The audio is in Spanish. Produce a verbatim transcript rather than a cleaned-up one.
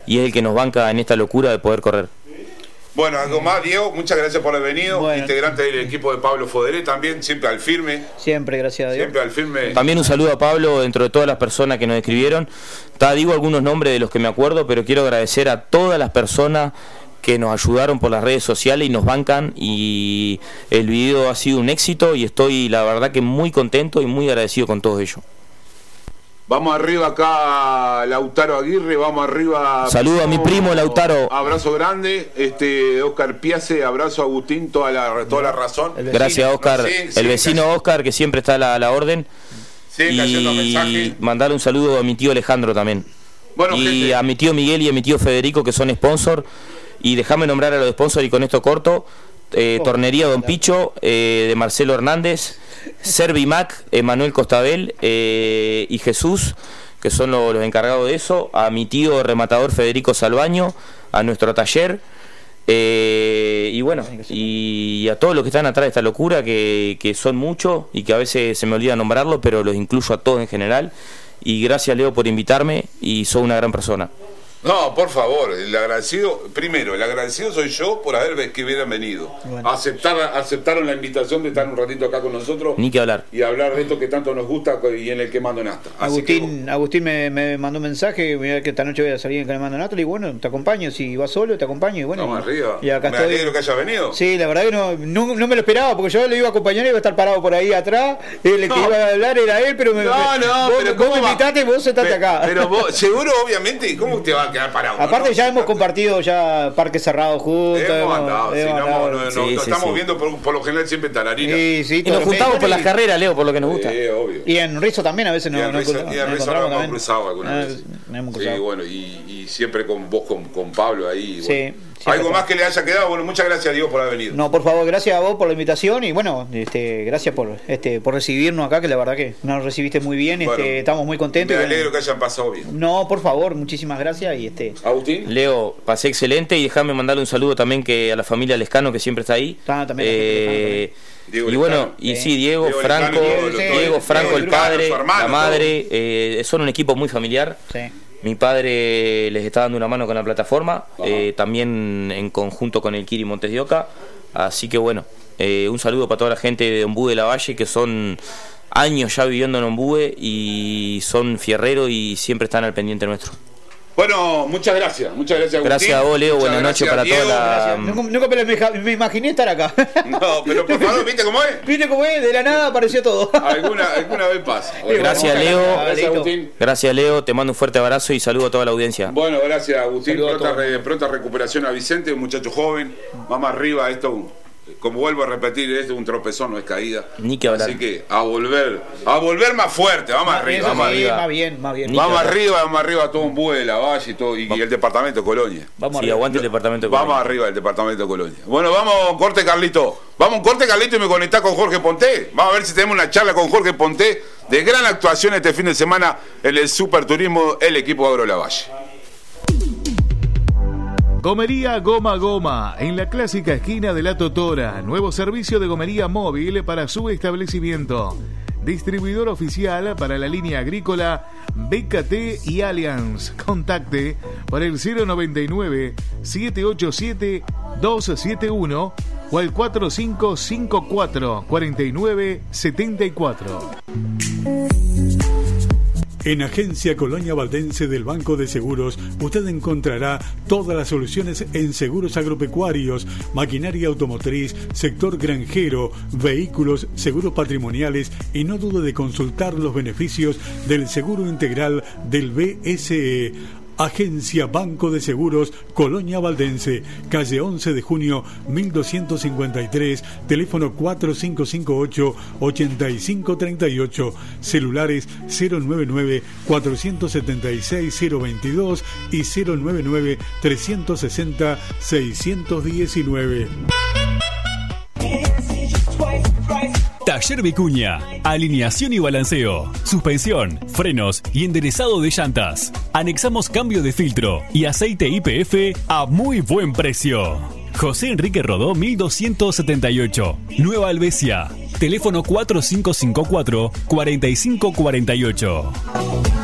y es el que nos banca en esta locura de poder correr. Bueno, algo más, Diego, muchas gracias por haber venido. Bueno. Integrante del equipo de Pablo Foderé también, siempre al firme. Siempre, gracias a Dios. Siempre al firme. También un saludo a Pablo, dentro de todas las personas que nos escribieron. Ta, digo algunos nombres de los que me acuerdo, pero quiero agradecer a todas las personas que nos ayudaron por las redes sociales y nos bancan, y el video ha sido un éxito y estoy la verdad que muy contento y muy agradecido con todos ellos. Vamos arriba acá, Lautaro Aguirre, vamos arriba. Saludo a mi primo Lautaro. Abrazo grande, este Oscar Piace, abrazo a Agustín, toda la, toda la razón. Gracias, Oscar, no, sí, el sí, vecino casi. Oscar, que siempre está a la, a la orden. Sí, y mandarle un saludo a mi tío Alejandro también. Bueno, y gente. a mi tío Miguel y a mi tío Federico, que son sponsor. Y déjame nombrar a los sponsors y con esto corto. Eh, oh, Tornería Don Picho, eh, de Marcelo Hernández, Servimac, Emanuel Costabel eh, y Jesús, que son lo, los encargados de eso. A mi tío rematador Federico Salvaño, a nuestro taller, eh, y bueno, y a todos los que están atrás de esta locura, que, que son muchos y que a veces se me olvida nombrarlos, pero los incluyo a todos en general. Y gracias, Leo, por invitarme, y sos una gran persona. No, por favor, el agradecido, primero, el agradecido soy yo por haber que hubieran venido. Bueno. Aceptar, aceptaron la invitación de estar un ratito acá con nosotros. Ni que hablar. Y hablar de esto que tanto nos gusta y en el que mando Nasta. Agustín, que... Agustín me, me mandó un mensaje, mira que esta noche voy a salir en que mando Nasta, y bueno, te acompaño, si vas solo te acompaño, y bueno. Vamos arriba. Y acá me estoy. alegro que haya venido. Sí, la verdad que no, no, no me lo esperaba, porque yo le iba a acompañar y iba a estar parado por ahí atrás, el no. que iba a hablar era él, pero me, no, no, vos, pero vos me invitaste y vos sentaste acá. Pero vos, seguro, obviamente, ¿cómo te va a quedar parado? Aparte, ¿no? ya hemos compartido ya parques cerrados juntos. Hemos, hemos andado, hemos sí, andado. No, no, sí, no, sí, nos estamos sí. viendo por, por lo general siempre en Talarina. Sí, sí, y nos juntamos por las carreras, Leo, por lo que nos gusta. Sí, obvio. Y en Rizo también a veces nos, nos, nos, y en Rizo nos hemos cruzado alguna ah, vez. Hemos cruzado. Sí, bueno, y, y siempre con vos, con, con Pablo ahí. Bueno. Sí. ¿Algo más que le haya quedado? Bueno, muchas gracias, Diego, por haber venido. No, por favor, gracias a vos por la invitación y bueno, este, gracias por este por recibirnos acá, que la verdad que nos recibiste muy bien, este, bueno, estamos muy contentos. Me alegro bueno, que hayan pasado bien. No, por favor, muchísimas gracias. Y este Agustín. Leo, pasé excelente, y déjame mandarle un saludo también que a la familia Lescano, que siempre está ahí. Ah, también. Eh, Diego y bueno, y sí, sí Diego, Diego Franco, Lescano, Diego, Diego, Franco, Diego, el padre, hermano, la madre, eh, son un equipo muy familiar. Sí. Mi padre les está dando una mano con la plataforma, eh, también en conjunto con el Kiri Montes de Oca. Así que bueno, eh, un saludo para toda la gente de Ombú de la Valle, que son años ya viviendo en Ombúe y son fierreros y siempre están al pendiente nuestro. Bueno, muchas gracias, muchas gracias, Agustín. Gracias a vos, Leo, buenas noches para toda la... Nunca, nunca me, me imaginé estar acá. No, pero por favor, ¿viste cómo es? ¿Viste cómo es? De la nada apareció todo. Alguna, alguna vez pasa. Bueno, gracias, Leo. Gracias, Agustín. Gracias, Leo. Te mando un fuerte abrazo y saludo a toda la audiencia. Bueno, gracias, Agustín. Pronta, re, pronta recuperación a Vicente, un muchacho joven. Vamos arriba, esto... Como vuelvo a repetir, esto es un tropezón, no es caída. Ni que hablar. Así que a volver, a volver más fuerte, vamos más arriba. Eso vamos sí, arriba. Más bien, más bien. Vamos arriba, vamos arriba, todo un bue de la Valle y todo, y, y el departamento de Colonia. Vamos sí, arriba. Aguante el departamento de Colonia. Vamos arriba, el departamento de Colonia. Bueno, vamos, corte, Carlito. Vamos, corte, Carlito, y me conectás con Jorge Ponté. Vamos a ver si tenemos una charla con Jorge Ponté de gran actuación este fin de semana en el Superturismo, el equipo Agro La Valle. Gomería Goma Goma, en la clásica esquina de La Totora. Nuevo servicio de gomería móvil para su establecimiento. Distribuidor oficial para la línea agrícola B K T y Allianz. Contacte por el cero noventa y nueve, siete ocho siete, dos siete uno o al cuatro cinco cinco cuatro, cuatro nueve siete cuatro. En Agencia Colonia Valdense del Banco de Seguros, usted encontrará todas las soluciones en seguros agropecuarios, maquinaria automotriz, sector granjero, vehículos, seguros patrimoniales y no dude de consultar los beneficios del seguro integral del B S E. Agencia Banco de Seguros Colonia Valdense, calle once de junio mil doscientos cincuenta y tres, teléfono cuatro cinco cinco ocho, ocho cinco tres ocho, celulares cero nueve nueve, cuatro siete seis, cero veintidós y cero nueve nueve, tres seis cero, seis uno nueve. Taller Vicuña, alineación y balanceo, suspensión, frenos y enderezado de llantas. Anexamos cambio de filtro y aceite Y P F a muy buen precio. José Enrique Rodó mil doscientos setenta y ocho, Nueva Alvesia. Teléfono cuatro cinco cinco cuatro, cuatro cinco cuatro ocho.